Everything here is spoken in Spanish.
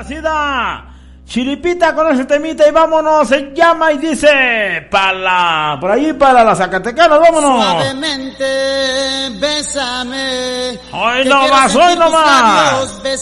complacida Chiripita con ese temita y vámonos, se llama y dice por allí para la Zacatecana, vámonos. Suavemente, bésame. Hoy no más, hoy no más.